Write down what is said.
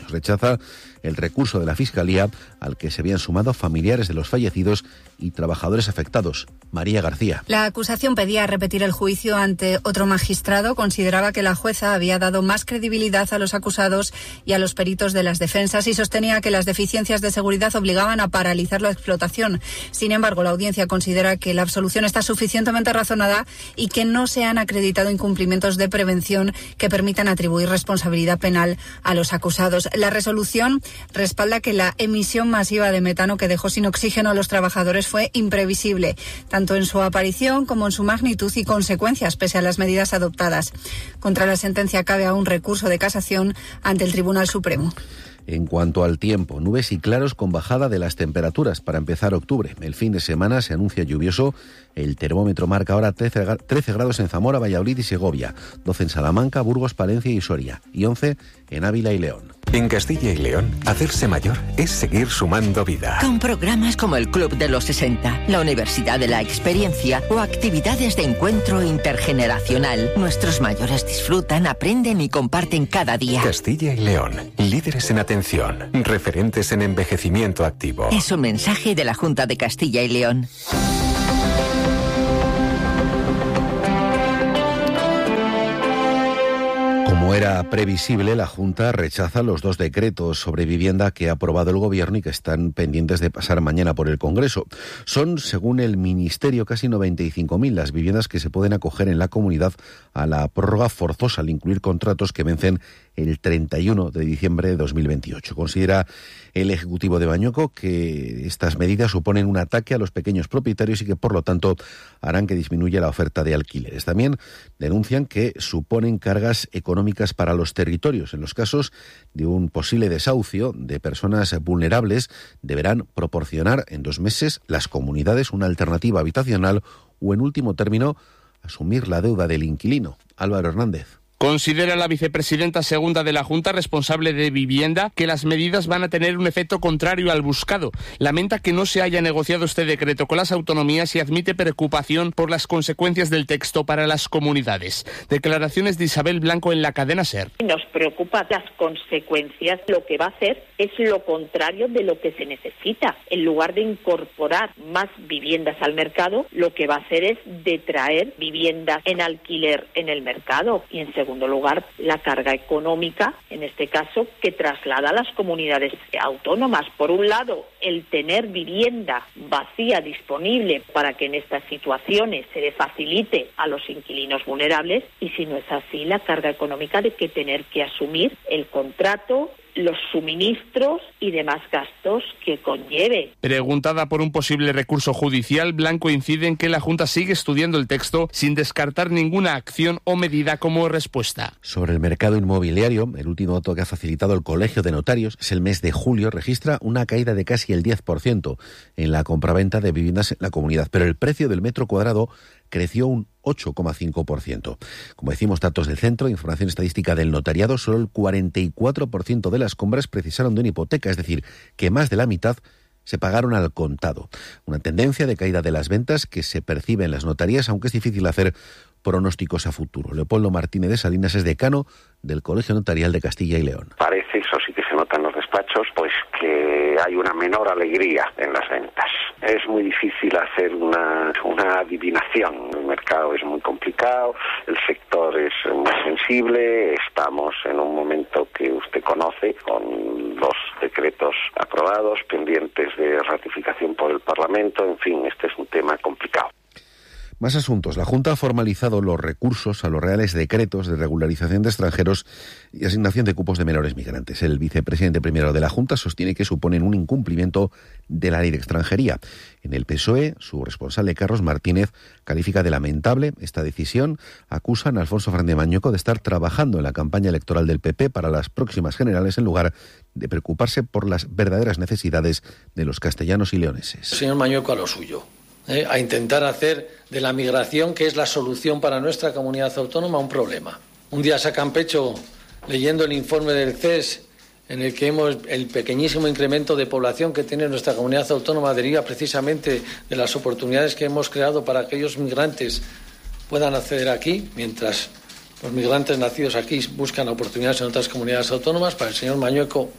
Ciudadanos. Rechaza el recurso de la Fiscalía al que se habían sumado familiares de los fallecidos y trabajadores afectados. María García. La acusación pedía repetir el juicio ante otro magistrado. Consideraba que la jueza había dado más credibilidad a los acusados y a los peritos de las defensas y sostenía que las deficiencias de seguridad obligaban a paralizar la explotación. Sin embargo, la audiencia considera que la absolución está suficientemente razonada y que no se han acreditado incumplimientos de prevención que permitan atribuir responsabilidad penal a los acusados. La resolución respalda que la emisión masiva de metano que dejó sin oxígeno a los trabajadores fue imprevisible, tanto en su aparición como en su magnitud y consecuencias, pese a las medidas adoptadas. Contra la sentencia cabe aún recurso de casación ante el Tribunal Supremo. En cuanto al tiempo, nubes y claros con bajada de las temperaturas para empezar octubre. El fin de semana se anuncia lluvioso. El termómetro marca ahora 13 grados en Zamora, Valladolid y Segovia, 12 en Salamanca, Burgos, Palencia y Soria y 11 en Ávila y León. En Castilla y León, hacerse mayor es seguir sumando vida. Con programas como el Club de los 60, la Universidad de la Experiencia o actividades de encuentro intergeneracional, nuestros mayores disfrutan, aprenden y comparten cada día. Castilla y León, líderes en atención, referentes en envejecimiento activo. Es un mensaje de la Junta de Castilla y León. Como era previsible, la Junta rechaza los 2 decretos sobre vivienda que ha aprobado el Gobierno y que están pendientes de pasar mañana por el Congreso. Son, según el Ministerio, casi 95.000 las viviendas que se pueden acoger en la comunidad a la prórroga forzosa al incluir contratos que vencen el 31 de diciembre de 2028. Considera el Ejecutivo de Bañoco que estas medidas suponen un ataque a los pequeños propietarios y que, por lo tanto, harán que disminuya la oferta de alquileres. También denuncian que suponen cargas económicas para los territorios. En los casos de un posible desahucio de personas vulnerables, deberán proporcionar en 2 meses las comunidades una alternativa habitacional o, en último término, asumir la deuda del inquilino. Álvaro Hernández. Considera la vicepresidenta segunda de la Junta, responsable de Vivienda, que las medidas van a tener un efecto contrario al buscado. Lamenta que no se haya negociado este decreto con las autonomías y admite preocupación por las consecuencias del texto para las comunidades. Declaraciones de Isabel Blanco en la cadena SER. Nos preocupan las consecuencias. Lo que va a hacer es lo contrario de lo que se necesita. En lugar de incorporar más viviendas al mercado, lo que va a hacer es detraer viviendas en alquiler en el mercado y, en segundo lugar, la carga económica, en este caso, que traslada a las comunidades autónomas. Por un lado, el tener vivienda vacía disponible para que en estas situaciones se le facilite a los inquilinos vulnerables, y si no es así, la carga económica de que tener que asumir el contrato, los suministros y demás gastos que conlleve. Preguntada por un posible recurso judicial, Blanco incide en que la Junta sigue estudiando el texto sin descartar ninguna acción o medida como respuesta. Sobre el mercado inmobiliario, el último dato que ha facilitado el Colegio de Notarios es el mes de julio, registra una caída de casi el 10% en la compraventa de viviendas en la comunidad, pero el precio del metro cuadrado creció un 8,5%. Como decimos, datos del Centro de Información Estadística del Notariado, solo el 44% de las compras precisaron de una hipoteca, es decir, que más de la mitad se pagaron al contado. Una tendencia de caída de las ventas que se percibe en las notarías, aunque es difícil hacer pronósticos a futuro. Leopoldo Martínez de Salinas es decano del Colegio Notarial de Castilla y León. Parece, eso sí que se nota en los despachos, pues que hay una menor alegría en las ventas. Es muy difícil hacer una adivinación. El mercado es muy complicado, el sector es muy sensible, estamos en un momento que usted conoce, con los decretos aprobados, pendientes de ratificación por el Parlamento, en fin, este es un tema complicado. Más asuntos. La Junta ha formalizado los recursos a los reales decretos de regularización de extranjeros y asignación de cupos de menores migrantes. El vicepresidente primero de la Junta sostiene que suponen un incumplimiento de la ley de extranjería. En el PSOE, su responsable Carlos Martínez califica de lamentable esta decisión. Acusan a Alfonso Fernández Mañueco de estar trabajando en la campaña electoral del PP para las próximas generales en lugar de preocuparse por las verdaderas necesidades de los castellanos y leoneses. Señor Mañueco, a lo suyo. A intentar hacer de la migración, que es la solución para nuestra comunidad autónoma, un problema. Un día sacan pecho leyendo el informe del CES, en el que vemos el pequeñísimo incremento de población que tiene nuestra comunidad autónoma deriva precisamente de las oportunidades que hemos creado para que aquellos migrantes puedan acceder aquí, mientras los migrantes nacidos aquí buscan oportunidades en otras comunidades autónomas. Para el señor Mañueco